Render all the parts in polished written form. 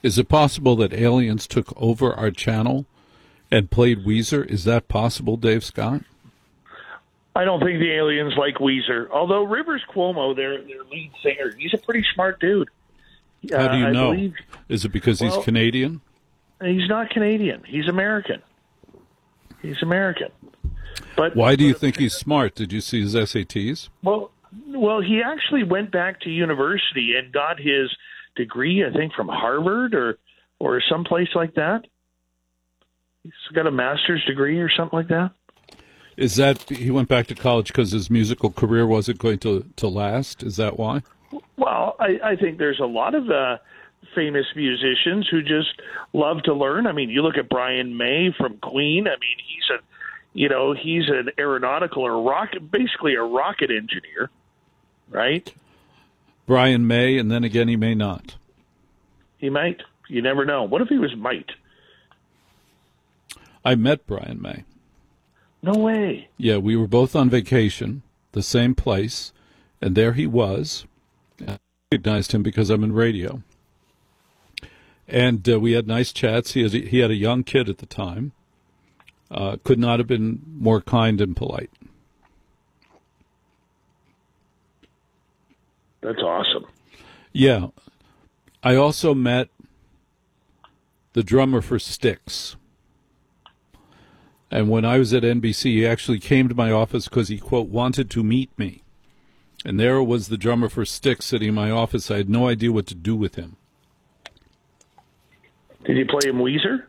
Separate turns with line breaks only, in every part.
Is it possible that aliens took over our channel and played Weezer? Is that possible, Dave Scott?
I don't think the aliens like Weezer. Although Rivers Cuomo, their lead singer, he's a pretty smart dude.
How do you
I
know?
believe,
Is it because he's Canadian?
He's not Canadian. He's American. He's American. But
why do you think he's smart? Did you see his SATs?
Well, he actually went back to university and got his degree, I think, from Harvard or someplace like that. He's got a master's degree or something like that.
Is that he went back to college because his musical career wasn't going to last? Is that why?
Well, I think there's a lot of famous musicians who just love to learn. I mean, you look at Brian May from Queen. I mean, he's an aeronautical or basically a rocket engineer, right?
Brian may, and then again, he may not.
He might. You never know. What if he was might?
I met Brian May.
No way.
Yeah, we were both on vacation, the same place, and there he was. I recognized him because I'm in radio. And we had nice chats. He had a young kid at the time. Could not have been more kind and polite.
That's awesome.
Yeah. I also met the drummer for Styx. And when I was at NBC, he actually came to my office because he, quote, wanted to meet me. And there was the drummer for Styx sitting in my office. I had no idea what to do with him.
Did you play him Weezer?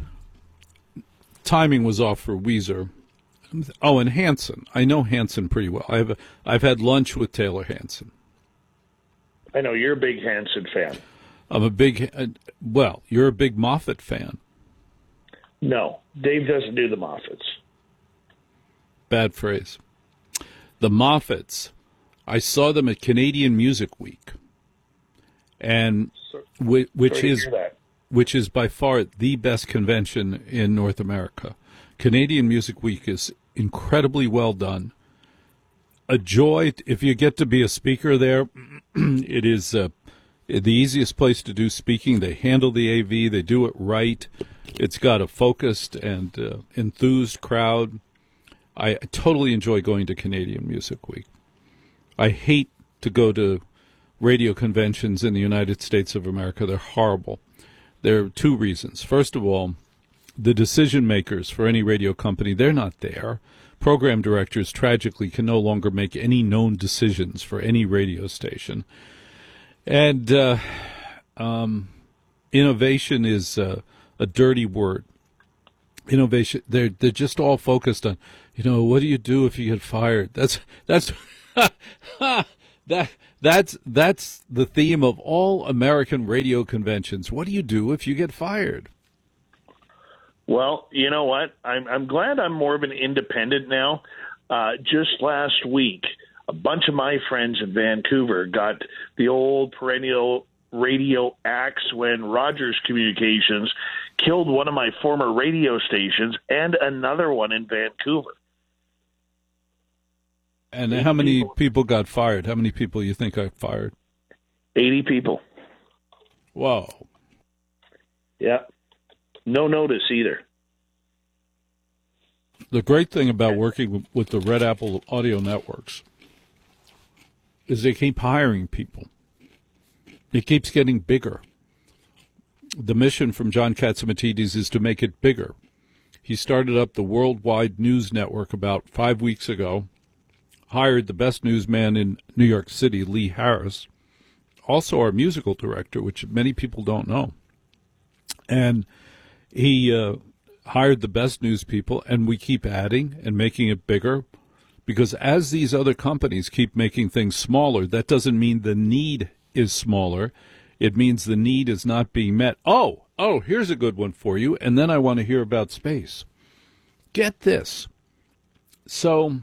Timing was off for Weezer. Oh, and Hanson. I know Hanson pretty well. I've had lunch with Taylor Hanson.
I know you're a big Hanson fan.
I'm a big, you're a big Moffat fan.
No, Dave doesn't do the Moffats.
Bad phrase. The Moffats, I saw them at Canadian Music Week, and which is by far the best convention in North America. Canadian Music Week is incredibly well done. A joy if you get to be a speaker there. It is the easiest place to do speaking. They handle the AV. They do it right. It's got a focused and enthused crowd. I totally enjoy going to Canadian Music Week. I hate to go to radio conventions in the United States of America. They're horrible. There are two reasons. First of all, the decision makers for any radio company, they're not there. Program directors, tragically, can no longer make any known decisions for any radio station. And innovation is a dirty word. Innovation, they're just all focused on, what do you do if you get fired? That's that's the theme of all American radio conventions. What do you do if you get fired?
Well, you know what? I'm glad I'm more of an independent now. Just last week, a bunch of my friends in Vancouver got the old perennial radio axe when Rogers Communications killed one of my former radio stations and another one in Vancouver.
And how many people got fired? How many people you think got fired?
80 people.
Whoa.
Yeah. No notice either.
The great thing about working with the Red Apple Audio Networks is they keep hiring people. It keeps getting bigger. The mission from John Catsimatidis is to make it bigger. He started up the Worldwide News Network about 5 weeks ago, hired the best newsman in New York City, Lee Harris, also our musical director, which many people don't know. And he hired the best news people, and we keep adding and making it bigger, because as these other companies keep making things smaller, that doesn't mean the need is smaller. It means the need is not being met. Oh, here's a good one for you, and then I want to hear about space. Get this. So,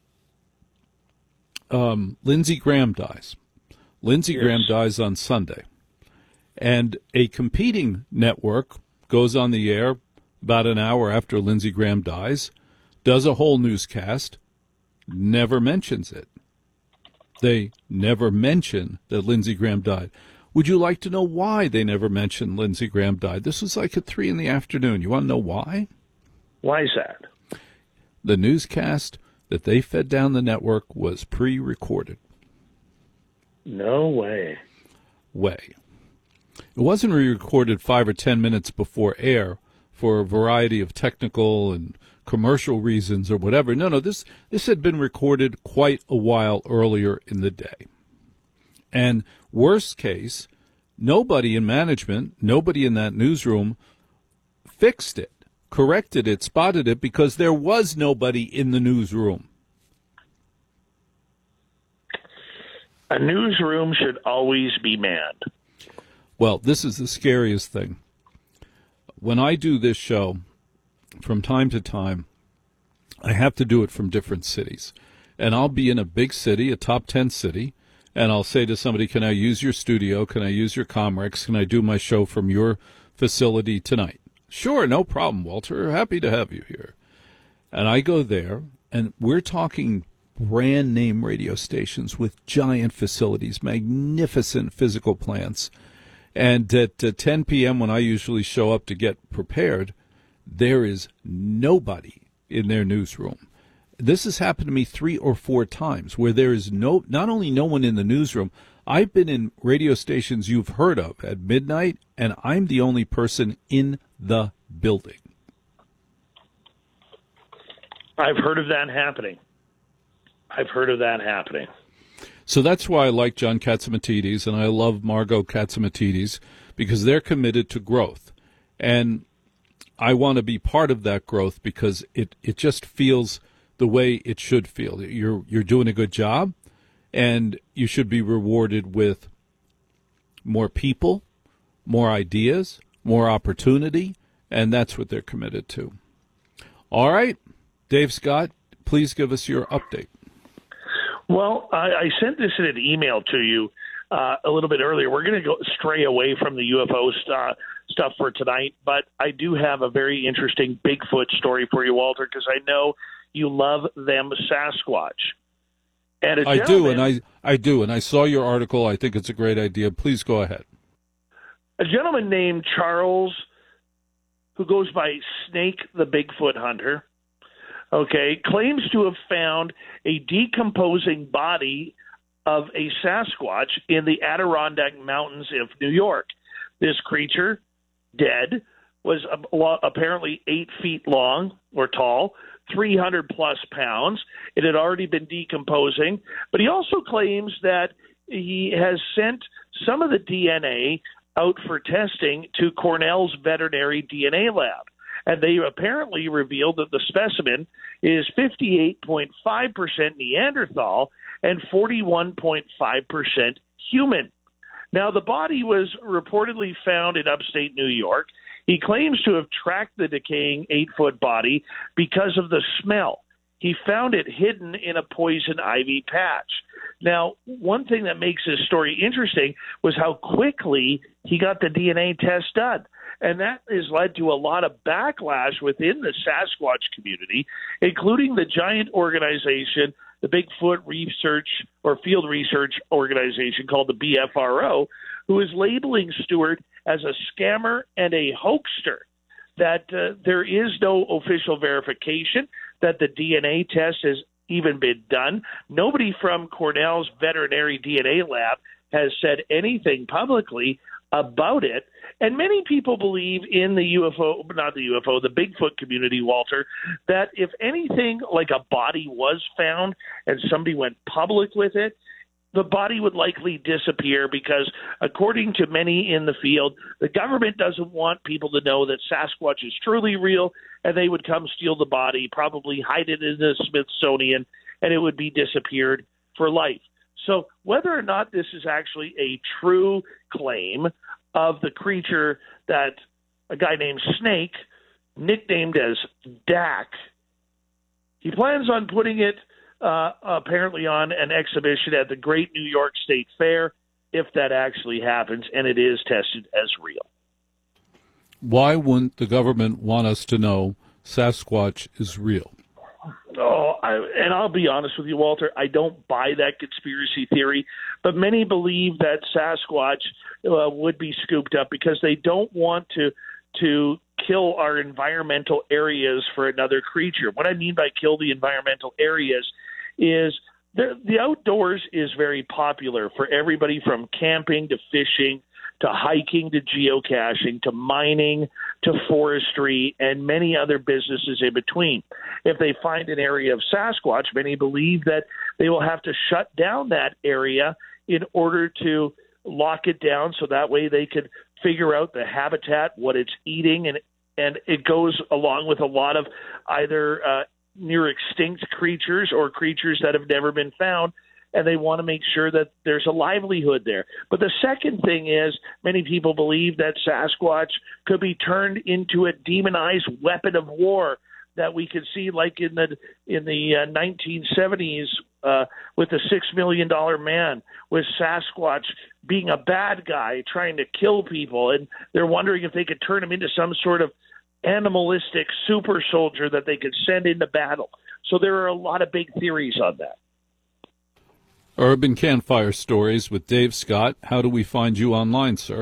Lindsey Graham dies. Lindsey Graham dies on Sunday. And a competing network goes on the air about an hour after Lindsey Graham dies, does a whole newscast, never mentions it. They never mention that Lindsey Graham died. Would you like to know why they never mentioned Lindsey Graham died? This was like at 3 p.m. You want to know why?
Why is that?
The newscast that they fed down the network was pre-recorded.
No way.
It wasn't re-recorded 5 or 10 minutes before air for a variety of technical and commercial reasons or whatever. No, this had been recorded quite a while earlier in the day. And worst case, nobody in management, nobody in that newsroom fixed it, corrected it, spotted it, because there was nobody in the newsroom.
A newsroom should always be manned.
Well, this is the scariest thing. When I do this show, from time to time, I have to do it from different cities. And I'll be in a big city, a top 10 city, and I'll say to somebody, can I use your studio? Can I use your Comrex? Can I do my show from your facility tonight? Sure, no problem, Walter. Happy to have you here. And I go there, and we're talking brand name radio stations with giant facilities, magnificent physical plants. And at 10 p.m. when I usually show up to get prepared, there is nobody in their newsroom. This has happened to me 3 or 4 times where there is not only no one in the newsroom, I've been in radio stations you've heard of at midnight, and I'm the only person in the building.
I've heard of that happening.
So that's why I like John Catsimatidis, and I love Margot Catsimatidis, because they're committed to growth. And I want to be part of that growth because it just feels the way it should feel. You're doing a good job, and you should be rewarded with more people, more ideas, more opportunity, and that's what they're committed to. All right, Dave Scott, please give us your update.
Well, I sent this in an email to you a little bit earlier. We're going to stray away from the UFO stuff for tonight, but I do have a very interesting Bigfoot story for you, Walter, because I know you love them Sasquatch. And
I do, and I saw your article. I think it's a great idea. Please go ahead.
A gentleman named Charles, who goes by Snake the Bigfoot Hunter, claims to have found a decomposing body of a Sasquatch in the Adirondack Mountains of New York. This creature, dead, was apparently 8 feet long or tall, 300-plus pounds. It had already been decomposing, but he also claims that he has sent some of the DNA out for testing to Cornell's veterinary DNA lab. And they apparently revealed that the specimen is 58.5% Neanderthal and 41.5% human. Now, the body was reportedly found in upstate New York. He claims to have tracked the decaying 8-foot body because of the smell. He found it hidden in a poison ivy patch. Now, one thing that makes this story interesting was how quickly he got the DNA test done. And that has led to a lot of backlash within the Sasquatch community, including the giant organization, the Bigfoot Research or Field Research Organization called the BFRO, who is labeling Stewart as a scammer and a hoaxer, that there is no official verification that the DNA test has even been done. Nobody from Cornell's veterinary DNA lab has said anything publicly about it. And many people believe in the Bigfoot community, Walter, that if anything like a body was found and somebody went public with it, the body would likely disappear because, according to many in the field, the government doesn't want people to know that Sasquatch is truly real, and they would come steal the body, probably hide it in the Smithsonian, and it would be disappeared for life. So whether or not this is actually a true claim of the creature that a guy named Snake, nicknamed as Dak, he plans on putting it apparently on an exhibition at the Great New York State Fair, if that actually happens, and it is tested as real.
Why wouldn't the government want us to know Sasquatch is real?
Oh, and I'll be honest with you, Walter, I don't buy that conspiracy theory, but many believe that Sasquatch would be scooped up because they don't want to kill our environmental areas for another creature. What I mean by kill the environmental areas is the outdoors is very popular for everybody from camping to fishing to hiking to geocaching to mining to forestry and many other businesses in between. If they find an area of Sasquatch, many believe that they will have to shut down that area in order to lock it down so that way they could figure out the habitat, what it's eating, and it goes along with a lot of either near extinct creatures or creatures that have never been found, and they want to make sure that there's a livelihood there. But the second thing is many people believe that Sasquatch could be turned into a demonized weapon of war that we could see like in the 1970s with the $6 Million Man, with Sasquatch being a bad guy trying to kill people, and they're wondering if they could turn him into some sort of animalistic super soldier that they could send into battle. So there are a lot of big theories on that.
Urban Campfire Stories with Dave Scott. How do we find you online, sir?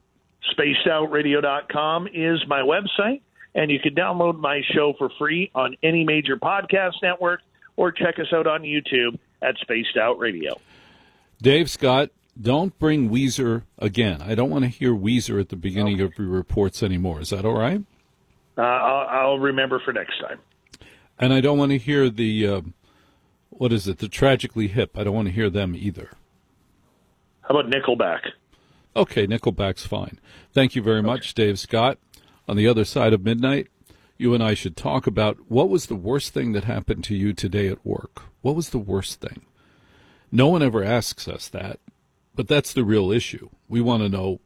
SpacedOutRadio.com is my website, and you can download my show for free on any major podcast network or check us out on YouTube at Spaced Out Radio.
Dave Scott, don't bring Weezer again. I don't want to hear Weezer at the beginning of your reports anymore. Is that all right?
I'll remember for next time.
And I don't want to hear the... what is it? The Tragically Hip. I don't want to hear them either.
How about Nickelback?
Okay, Nickelback's fine. Thank you very much, Dave Scott. On the other side of midnight, you and I should talk about what was the worst thing that happened to you today at work. What was the worst thing? No one ever asks us that, but that's the real issue. We want to know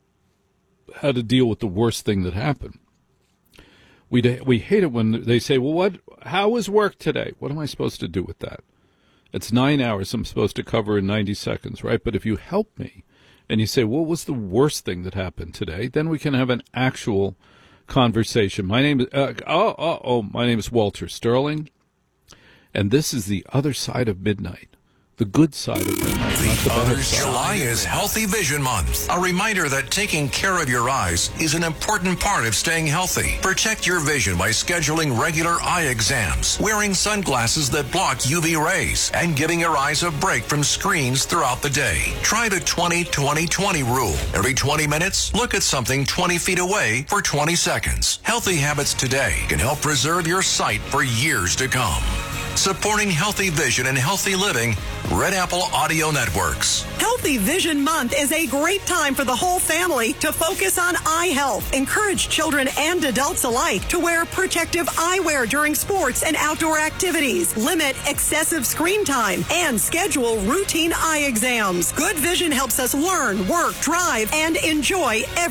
how to deal with the worst thing that happened. We hate it when they say, well, how was work today? What am I supposed to do with that? It's 9 hours I'm supposed to cover in 90 seconds, right? But if you help me and you say, what was the worst thing that happened today? Then we can have an actual conversation. My name is, my name is Walter Sterling, and this is The Other Side of Midnight. The good side of midnight, not the bad side.
July is Healthy Vision Month. A reminder that taking care of your eyes is an important part of staying healthy. Protect your vision by scheduling regular eye exams, wearing sunglasses that block UV rays, and giving your eyes a break from screens throughout the day. Try the 20-20-20 rule. Every 20 minutes, look at something 20 feet away for 20 seconds. Healthy habits today can help preserve your sight for years to come. Supporting healthy vision and healthy living, Red Apple Audio Networks.
Healthy Vision Month is a great time for the whole family to focus on eye health. Encourage children and adults alike to wear protective eyewear during sports and outdoor activities. Limit excessive screen time and schedule routine eye exams. Good vision helps us learn, work, drive, and enjoy every